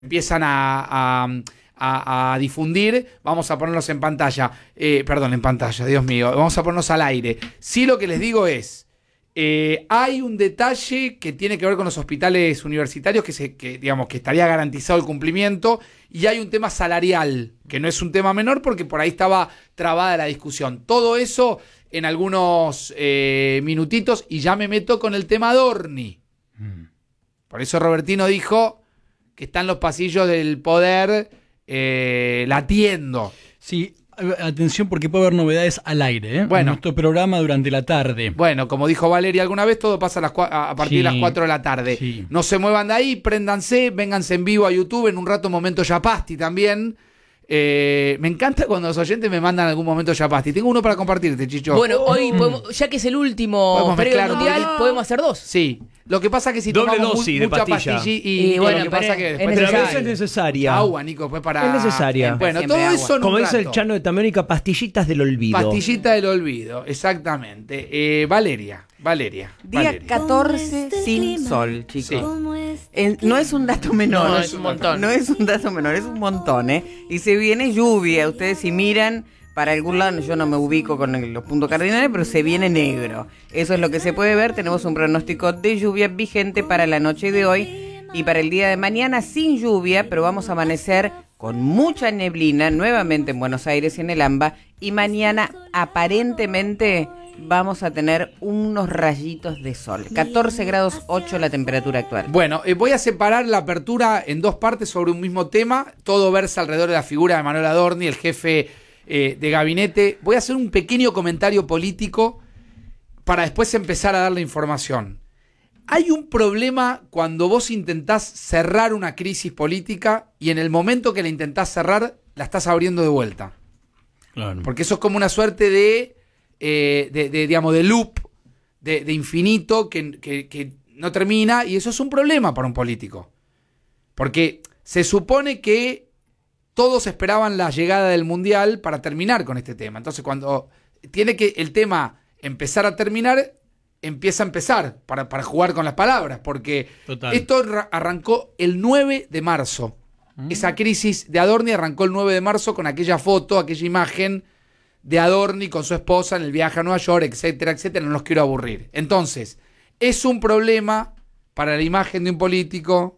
empiezan a difundir, vamos a ponerlos en pantalla. Perdón, en pantalla, Dios mío. Vamos a ponernos al aire. Sí, lo que les digo es, hay un detalle que tiene que ver con los hospitales universitarios, que digamos que estaría garantizado el cumplimiento, y hay un tema salarial, que no es un tema menor porque por ahí estaba trabada la discusión. Todo eso en algunos minutitos, y ya me meto con el tema Adorni. Por eso Robertino dijo que está en los pasillos del poder latiendo. Sí, atención porque puede haber novedades al aire, Bueno. en nuestro programa durante la tarde. Bueno, como dijo Valeria alguna vez, todo pasa a partir de las 4 de la tarde. Sí. No se muevan de ahí, préndanse, vénganse en vivo a YouTube, en un rato Momento Yapasti también. Me encanta cuando los oyentes me mandan algún Momento Yapasti. Tengo uno para compartirte, Chicho. Bueno, hoy ya que es el último Podemos previo mezclar un mundial, poquito. podemos hacer dos. Sí. Lo que pasa es que si Doble tomamos dosis de mucha pastilla. pastilla Y lo bueno, que pero pasa que es después Pero a necesario. veces es necesaria. agua, Nico, después para... Es necesaria. Bueno, Siempre todo agua. eso en Como un dice el rato. Chano de Tamérica, pastillitas del olvido. Pastillita del olvido, exactamente. Valeria. Día Valeria. 14 sin sol, chicos. No es un dato menor. No, es un montón. No es un dato menor, es un montón, ¿eh? Y se viene lluvia. Ustedes si miran para algún lado, yo no me ubico con los puntos cardinales, pero se viene negro. Eso es lo que se puede ver. Tenemos un pronóstico de lluvia vigente para la noche de hoy y para el día de mañana sin lluvia, pero vamos a amanecer con mucha neblina nuevamente en Buenos Aires y en el AMBA. Y mañana aparentemente vamos a tener unos rayitos de sol. 14 grados 8 la temperatura actual. Bueno, voy a separar la apertura en dos partes sobre un mismo tema. Todo versa alrededor de la figura de Manuel Adorni, el jefe de gabinete. Voy a hacer un pequeño comentario político para después empezar a dar la información. Hay un problema cuando vos intentás cerrar una crisis política y en el momento que la intentás cerrar, la estás abriendo de vuelta. Claro. Porque eso es como una suerte de loop, de infinito que no termina, y eso es un problema para un político. Porque se supone que todos esperaban la llegada del Mundial para terminar con este tema. Entonces, cuando tiene que el tema empezar a terminar, empieza a empezar para jugar con las palabras. Porque Total. esto arrancó el 9 de marzo. Esa crisis de Adorni arrancó el 9 de marzo con aquella foto, aquella imagen de Adorni con su esposa en el viaje a Nueva York, etcétera, etcétera. No los quiero aburrir. Entonces, es un problema para la imagen de un político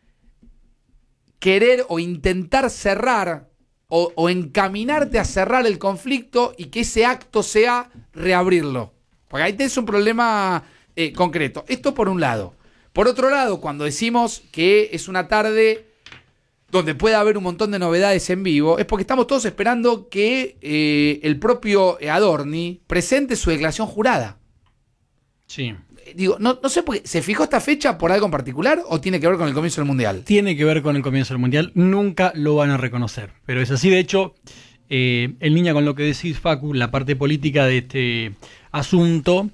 querer o intentar cerrar o encaminarte a cerrar el conflicto y que ese acto sea reabrirlo. Porque ahí tenés un problema concreto. Esto por un lado. Por otro lado, cuando decimos que es una tarde donde puede haber un montón de novedades en vivo, es porque estamos todos esperando que el propio Adorni presente su declaración jurada. Sí. Digo, no sé, porque ¿se fijó esta fecha por algo en particular o tiene que ver con el comienzo del Mundial? Tiene que ver con el comienzo del Mundial. Nunca lo van a reconocer. Pero es así. De hecho, en línea con lo que decís, Facu, la parte política de este asunto,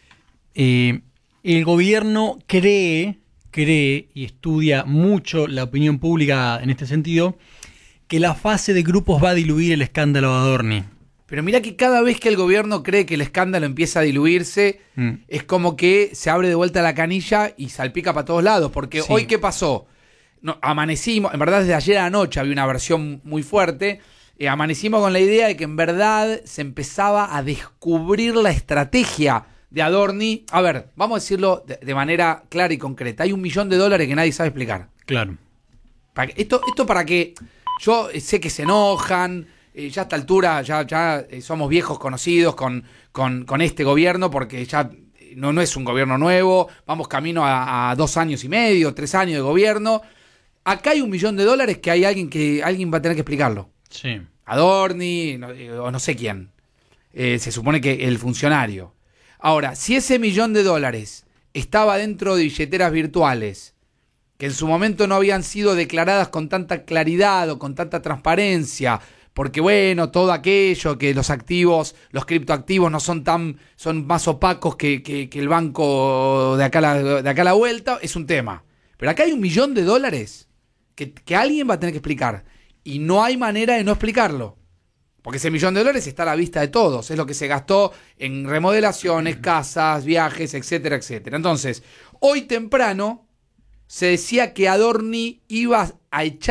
el gobierno cree y estudia mucho la opinión pública en este sentido, que la fase de grupos va a diluir el escándalo de Adorni. Pero mirá que cada vez que el gobierno cree que el escándalo empieza a diluirse, es como que se abre de vuelta la canilla y salpica para todos lados. Porque Sí. hoy, ¿qué pasó? No, amanecimos, en verdad desde ayer a la noche había una versión muy fuerte, amanecimos con la idea de que en verdad se empezaba a descubrir la estrategia de Adorni. A ver, vamos a decirlo de manera clara y concreta. Hay $1 millón que nadie sabe explicar. Claro. Esto para que... Yo sé que se enojan, ya a esta altura ya somos viejos conocidos con este gobierno, porque ya no es un gobierno nuevo, vamos camino a 2 años y medio, 3 años de gobierno. Acá hay $1 millón que hay alguien va a tener que explicarlo. Sí. Adorni, o no sé quién. Se supone que el funcionario. Ahora, si ese $1 millón estaba dentro de billeteras virtuales, que en su momento no habían sido declaradas con tanta claridad o con tanta transparencia, porque bueno, todo aquello que los activos, los criptoactivos son más opacos que el banco de acá a la vuelta, es un tema. Pero acá hay $1 millón que alguien va a tener que explicar. Y no hay manera de no explicarlo. Porque ese $1 millón está a la vista de todos. Es lo que se gastó en remodelaciones, casas, viajes, etcétera, etcétera. Entonces, hoy temprano se decía que Adorni iba a echar